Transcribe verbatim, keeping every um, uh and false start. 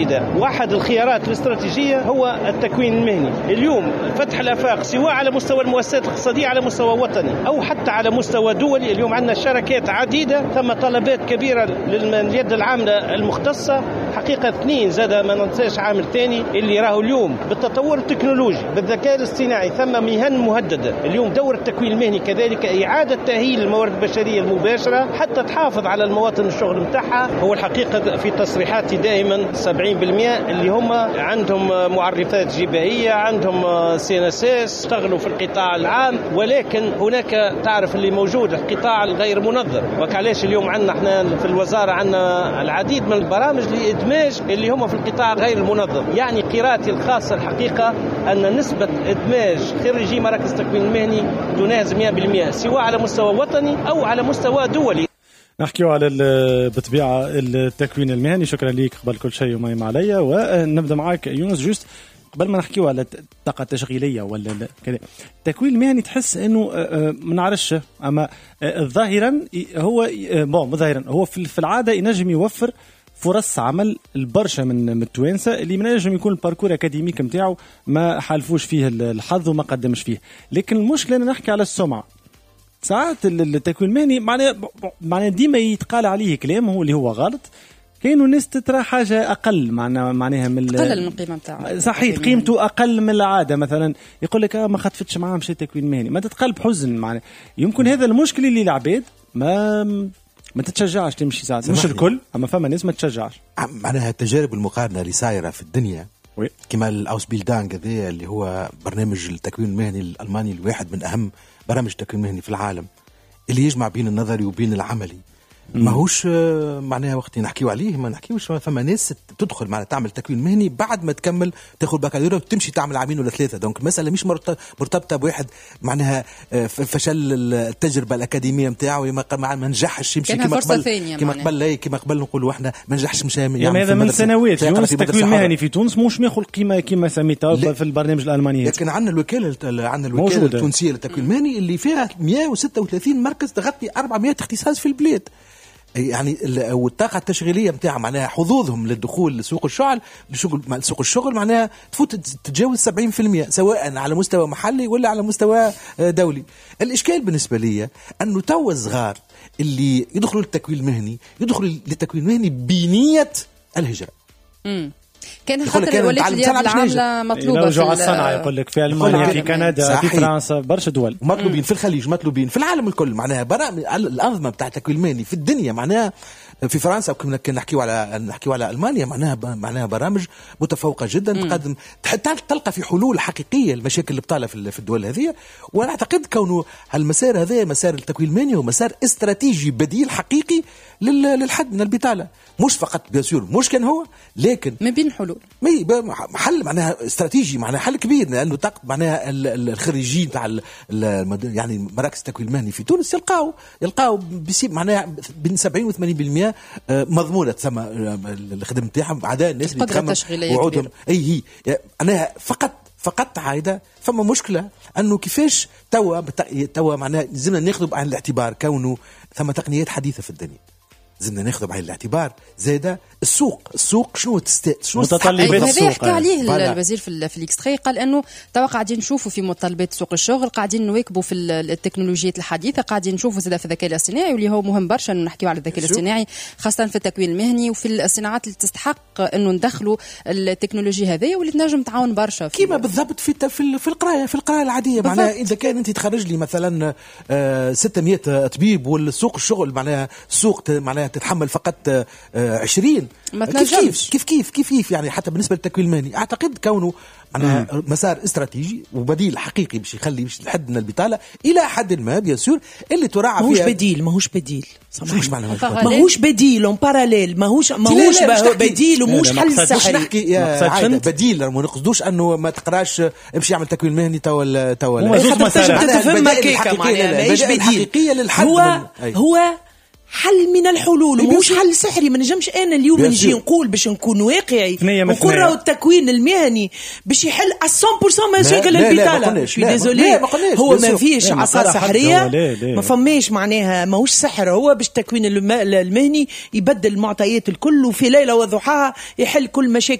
واحد الخيارات الاستراتيجية هو التكوين المهني. اليوم فتح الآفاق سواء على مستوى المؤسسات الاقتصادية على مستوى وطني أو حتى على مستوى دولي. اليوم عندنا شركات عديدة، ثم طلبات كبيرة لليد العاملة المختصة. حقيقة اثنين زاد ما ننساش عامل ثاني اللي راهو اليوم بالتطور التكنولوجي بالذكاء الاصطناعي ثم مهن مهددة. اليوم دور التكوين المهني كذلك إعادة تأهيل الموارد البشرية المباشرة حتى تحافظ على المواطن الشغل متاعها. هو الحقيقة في تصريحاتي دائما سبعين بالمئة اللي هم عندهم معرفات جبهية، عندهم سي ان اس اس، اشتغلوا في القطاع العام، ولكن هناك تعرف اللي موجود القطاع الغير منظم. وكعلاش اليوم عندنا احنا في الوزارة عندنا العديد من البرامج لإدماج اللي هم في القطاع غير المنظم. يعني قراءتي الخاصة الحقيقة أن نسبة إدماج خريجي مراكز التكوين المهني تناهز مئة بالمئة سواء على مستوى وطني أو على مستوى دولي. نحكيو على بالطبيعة التكوين المهني. شكرا ليك قبل كل شيء ومايم عليا. ونبدأ معك يونس جوست قبل ما نحكيو على الطاقة التشغيلية ولا كذا التكوين المهني. تحس إنه ما نعرفش أما ظاهرا هو بون ظاهرا هو في العادة ينجم يوفر فرص عمل البرشا من التوانسة اللي منجم يكون الباركور أكاديميك متاعه ما حالفوش فيه الحظ وما قدمش فيه. لكن المشكلة أنا نحكي على السمعة. ساعات التكوين المهني معناه معناه ديما يتقال عليه كلام هو اللي هو غلط. كاينوا ناس ترى حاجة أقل معناها معناها من أقل من القيمة متاعه. صحيح قيمته أقل من العادة. مثلا يقول لك آه ما خطفتش معاهم شيء تكوين مهني ما تتقلب حزن معناه. يمكن هذا المشكلة اللي العباد ما ما تتشجعش تمشي ساعات. مش الكل أما فما ناس ما تتشجعش. معناها التجارب المقارنة اللي صايرة في الدنيا كما الأوسبيلدان هذا اللي هو برنامج التكوين المهني الألماني الواحد من أهم برامج التكوين المهني في العالم اللي يجمع بين النظري وبين العملي. ما هوش معناها وقت نحكيو عليه ما نحكيوش فما ناس تدخل معناها تعمل تكوين مهني بعد ما تكمل تاخذ بكالوريا وتمشي تعمل عامين ولا ثلاثه. دونك المساله مش مرتبطه بواحد معناها فشل التجربه الاكاديميه نتاعو ما نجحش يمشي كما قبل كما قبل كما قبل نقولوا احنا ما نجحش مش يعني هذا من سنوات. يونس التكوين المهني في تونس مش ماخذ القيمه كما سميتها في البرنامج الالماني. لكن عندنا الوكاله عندنا الوكاله التونسيه للتكوين المهني اللي فيها مئة وستة وثلاثين مركز تغطي أربعمئة اختصاص في البلاد. يعني والطاقة التشغيلية متاعها معناها حظوظهم للدخول لسوق الشغل لشغل سوق الشغل معناها تفوت تتجاوز سبعين بالمئة سواء على مستوى محلي ولا على مستوى دولي. الإشكال بالنسبة لي أنه تو الصغار اللي يدخلوا للتكوين المهني يدخلوا للتكوين المهني بنية الهجرة. امم كان خاطر ولات اليد العاملة مطلوبة في الصنعة. يقول لك في ألمانيا في كندا في فرنسا برشا دول مطلوبين في الخليج مطلوبين في العالم الكل. معناها برامج الأنظمة بتاع التكوين المهني في الدنيا معناها في فرنسا كنا نحكيو على نحكيو على ألمانيا معناها معناها برامج متفوقة جدا تقدم تلقى في حلول حقيقية المشاكل اللي بطالة في الدول هذه. وأنا أعتقد كونه هالمسار هذا مسار التكوين المهني هو مسار استراتيجي بديل حقيقي للحد من البطالة. مش فقط بيسير مش كان هو لكن من بين حلول حل معناها استراتيجي معناها حل كبير لأنه تقد معناها الخريجين تاع يعني مراكز التكوين المهني في تونس يلقاو يلقاو بسيب معناها بين سبعين وثمانين بالمئة مضمونة ثم الخدمة تاعهم عدا الناس اللي تخمم وعودهم أي هي أنا فقط فقط عايدة. فما مشكلة أنه كيفاش توا توا معناها لازمنا ناخذ بعين الاعتبار كونه ثم تقنيات حديثة في الدنيا لازمنا ناخذ بعين الاعتبار زاده السوق السوق شنو تست شنو متطلبات السوق. هذا يحكي عليه الوزير في في الاكستري قال انه توا قاعدين نشوفوا في متطلبات سوق الشغل قاعدين نواكبوا في التكنولوجيات الحديثه قاعدين نشوفوا زاده في الذكاء الاصطناعي واللي هو مهم برشا انه نحكيوا على الذكاء الاصطناعي خاصه في التكوين المهني وفي الصناعات اللي تستحق انه ندخلوا التكنولوجيا هذه واللي تنجم تعاون برشا كيما بالضبط في في في القرايه في القرايه العاديه. معناها اذا كان انت تخرج لي مثلا ستمئة طبيب والسوق الشغل معناها السوق معناها تتحمل فقط عشرين كيف كيف كيف كيف كيف كيف يعني حتى بالنسبه للتكوين المهني اعتقد كونه معناها مسار استراتيجي وبديل حقيقي باش يخلي باش الحد من البطاله الى حد ما بيسور اللي تراعى فيها. ماهوش بديل ماهوش بديل مش معناها ماهوش بديل اون باراليل ماهوش ماهوش بديل ومش حل سحري. نحكي يا بديل ما نقصدوش انه ما تقراش امشي يعمل تكوين مهني تو تو تفهم كيكه معناها ماهيش بديل. هو هو حل من الحلول ومش حل سحري. ما نجمش انا اليوم نجي نقول باش نكون واقعي نقول راهو التكوين المهني باش يحل مية بالمية مشاكل البطاله. شوي ديزولي هو ما فيش عصا سحريه، ما فماش معناها ماهوش سحر. هو باش التكوين المهني يبدل المعطيات الكل وفي ليله وضحاها يحل كل مشاكل